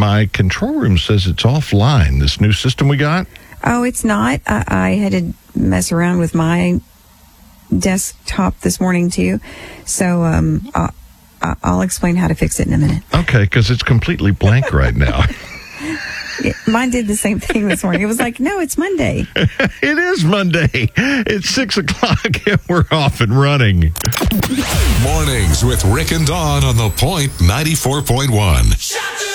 my control room says it's offline. This new system we got? Oh, it's not. I had to mess around with my desktop this morning, too. So I'll explain how to fix it in a minute. Okay, because it's completely blank right now. Mine did the same thing this morning. It was like, no, it's Monday. It is Monday. It's 6 o'clock and we're off and running. Mornings with Rick and Dawn on The Point 94.1.